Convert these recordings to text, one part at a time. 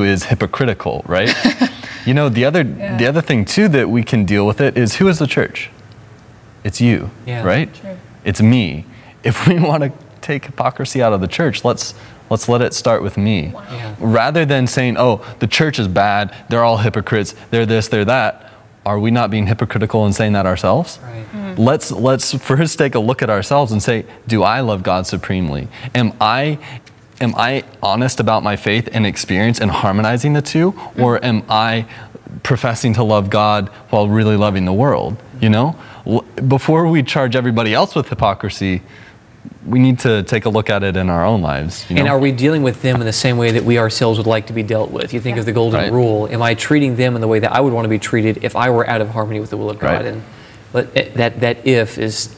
who is hypocritical, right? The other thing too that we can deal with it is, who is the church? It's you, right? True. It's me. If we want to take hypocrisy out of the church, let's let it start with me. Wow. Yeah. Rather than saying, oh, the church is bad, they're all hypocrites, they're this, they're that. Are we not being hypocritical and saying that ourselves? Right. Let's first take a look at ourselves and say, do I love God supremely? Am I honest about my faith and experience and harmonizing the two? Or am I professing to love God while really loving the world? Before we charge everybody else with hypocrisy, we need to take a look at it in our own lives. And are we dealing with them in the same way that we ourselves would like to be dealt with? You think of the golden rule. Am I treating them in the way that I would want to be treated if I were out of harmony with the will of God? Right. And that if is,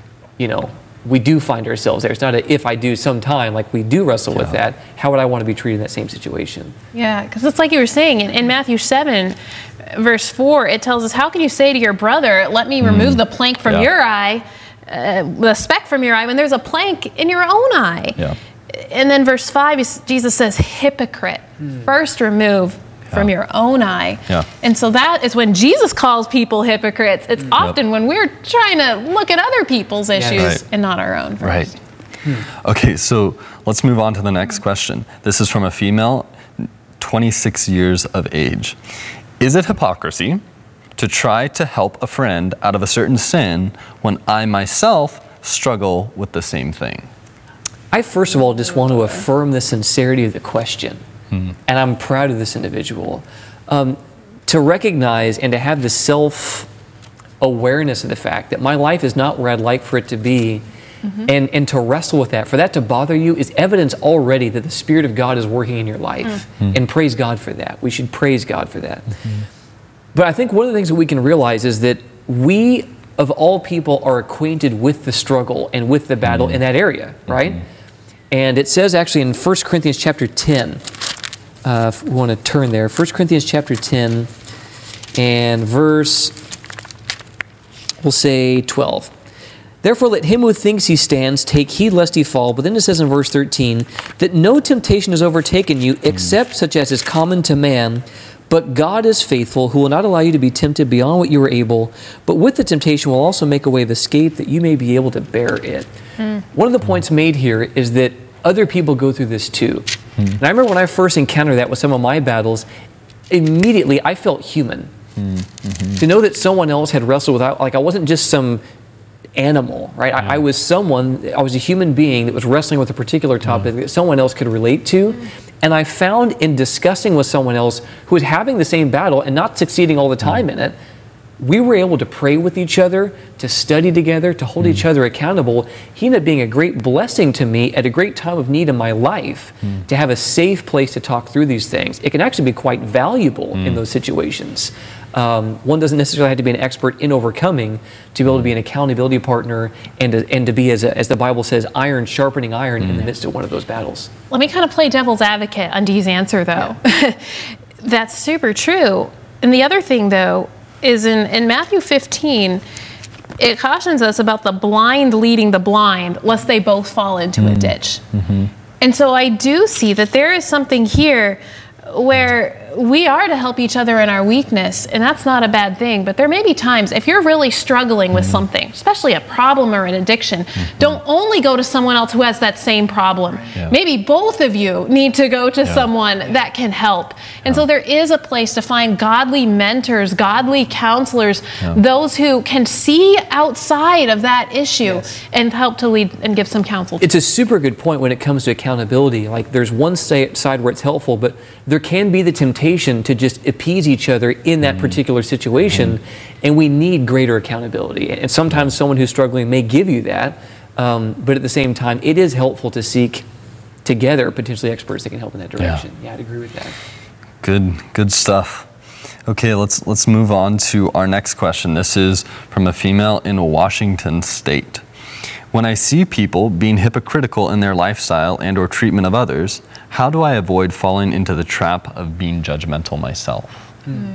we do find ourselves there. It's not a if I do sometime, like we do wrestle with that. How would I want to be treated in that same situation? Yeah, because it's like you were saying in Matthew 7, verse 4, it tells us, how can you say to your brother, let me remove the plank from your eye, the speck from your eye, when there's a plank in your own eye? Yeah. And then verse 5, Jesus says, hypocrite, first remove from your own eye. Yeah. And so that is when Jesus calls people hypocrites. It's often when we're trying to look at other people's issues and not our own first. Right. Okay, so let's move on to the next question. This is from a female, 26 years of age. Is it hypocrisy to try to help a friend out of a certain sin when I myself struggle with the same thing? I first of all just want to affirm the sincerity of the question. And I'm proud of this individual. To recognize and to have the self-awareness of the fact that my life is not where I'd like for it to be, and to wrestle with that, for that to bother you is evidence already that the Spirit of God is working in your life. And praise God for that. We should praise God for that. But I think one of the things that we can realize is that we, of all people, are acquainted with the struggle and with the battle in that area, right? And it says actually in 1 Corinthians chapter 10, if we want to turn there, 1 Corinthians chapter 10 and verse, we'll say 12. Therefore let him who thinks he stands take heed lest he fall. But then it says in verse 13, that no temptation has overtaken you except such as is common to man. But God is faithful, who will not allow you to be tempted beyond what you are able, but with the temptation will also make a way of escape that you may be able to bear it. One of the points made here is that other people go through this too. And I remember when I first encountered that with some of my battles, immediately I felt human. To know that someone else had wrestled without, like I wasn't just some animal, right? I was a human being that was wrestling with a particular topic that someone else could relate to. And I found in discussing with someone else who was having the same battle and not succeeding all the time in it, we were able to pray with each other, to study together, to hold each other accountable. He ended up being a great blessing to me at a great time of need in my life, to have a safe place to talk through these things. It can actually be quite valuable in those situations. One doesn't necessarily have to be an expert in overcoming to be able to be an accountability partner and to be, as the Bible says, iron sharpening iron in the midst of one of those battles. Let me kind of play devil's advocate on Dee's answer, though. Yeah. That's super true. And the other thing, though, is in Matthew 15, it cautions us about the blind leading the blind, lest they both fall into a ditch. And so I do see that there is something here where we are to help each other in our weakness, and that's not a bad thing. But there may be times, if you're really struggling with something, especially a problem or an addiction, don't only go to someone else who has that same problem. Maybe both of you need to go to someone that can help. And so there is a place to find godly mentors, godly counselors, those who can see outside of that issue and help to lead and give some counsel. It's a super good point when it comes to accountability. Like there's one side where it's helpful, but there can be the temptation to just appease each other in that particular situation, and we need greater accountability. And sometimes someone who's struggling may give you that, but at the same time, it is helpful to seek together potentially experts that can help in that direction. Yeah, I'd agree with that. Good stuff. Okay, let's move on to our next question. This is from a female in Washington State. When I see people being hypocritical in their lifestyle and or treatment of others, how do I avoid falling into the trap of being judgmental myself?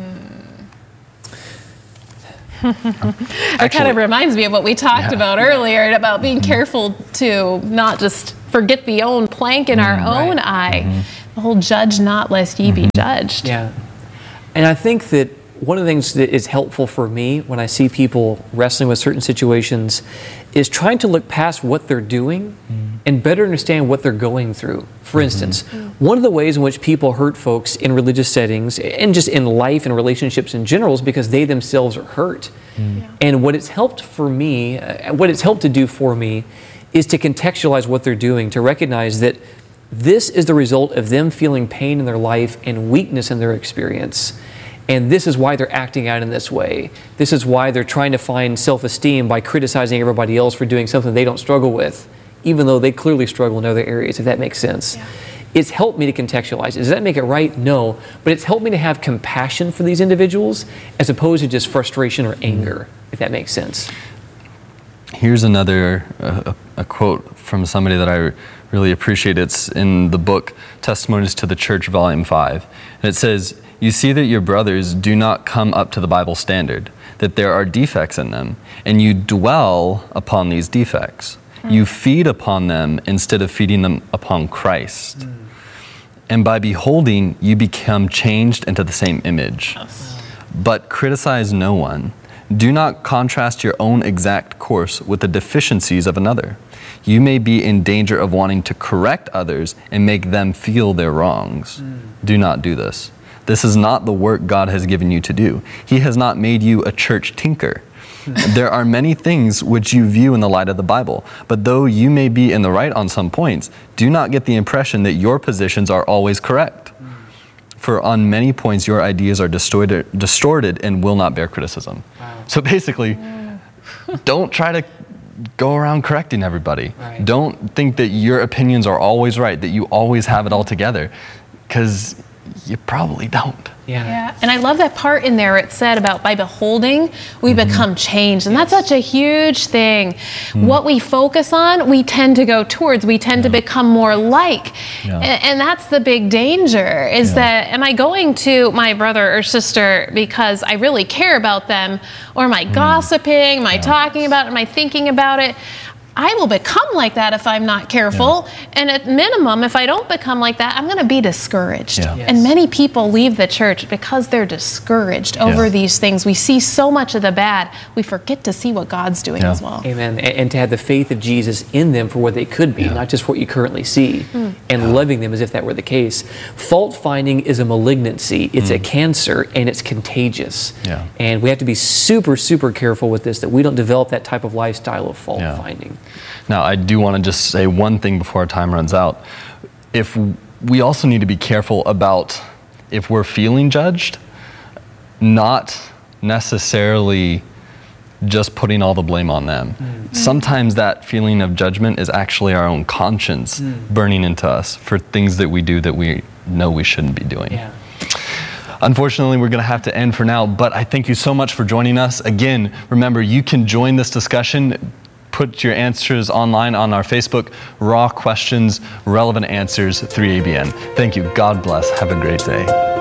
That kind of reminds me of what we talked about earlier, about being careful to not just forget the own plank in our own eye. the whole judge not lest ye be judged. Yeah. And I think that one of the things that is helpful for me when I see people wrestling with certain situations is trying to look past what they're doing and better understand what they're going through. For instance, one of the ways in which people hurt folks in religious settings and just in life and relationships in general is because they themselves are hurt. And what it's helped for me, what it's helped to do for me is to contextualize what they're doing, to recognize that this is the result of them feeling pain in their life and weakness in their experience. And this is why they're acting out in this way. This is why they're trying to find self-esteem by criticizing everybody else for doing something they don't struggle with, even though they clearly struggle in other areas, if that makes sense. Yeah. It's helped me to contextualize it. Does that make it right? No. But it's helped me to have compassion for these individuals as opposed to just frustration or anger, if that makes sense. Here's another a quote from somebody that I really appreciate. It's in the book Testimonies to the Church, Volume 5. And it says, "You see that your brothers do not come up to the Bible standard, that there are defects in them, and you dwell upon these defects. You feed upon them instead of feeding them upon Christ. And by beholding, you become changed into the same image. But criticize no one. Do not contrast your own exact course with the deficiencies of another. You may be in danger of wanting to correct others and make them feel their wrongs. Do not do this. This is not the work God has given you to do. He has not made you a church tinker. There are many things which you view in the light of the Bible, but though you may be in the right on some points, do not get the impression that your positions are always correct. For on many points your ideas are distorted and will not bear criticism." Wow. So basically, don't try to go around correcting everybody. Right. Don't think that your opinions are always right, that you always have it all together, because you probably don't. Yeah. And I love that part in there. It said about by beholding, we become changed. And that's such a huge thing. What we focus on, we tend to go towards. We tend to become more like. And that's the big danger is that, am I going to my brother or sister because I really care about them? Or am I gossiping? Am I talking about it? Am I thinking about it? I will become like that if I'm not careful. And at minimum, if I don't become like that, I'm going to be discouraged. And many people leave the church because they're discouraged over these things. We see so much of the bad, we forget to see what God's doing as well. Amen. And to have the faith of Jesus in them for what they could be, not just what you currently see, and loving them as if that were the case. Fault finding is a malignancy. It's a cancer, and it's contagious. And we have to be super, super careful with this, that we don't develop that type of lifestyle of fault finding. Now, I do want to just say one thing before our time runs out. If we also need to be careful about if we're feeling judged, not necessarily just putting all the blame on them. Sometimes that feeling of judgment is actually our own conscience burning into us for things that we do that we know we shouldn't be doing. Unfortunately, we're going to have to end for now, but I thank you so much for joining us. Again, remember, you can join this discussion. Put your answers online on our Facebook, Raw Questions, Relevant Answers 3ABN. Thank you. God bless. Have a great day.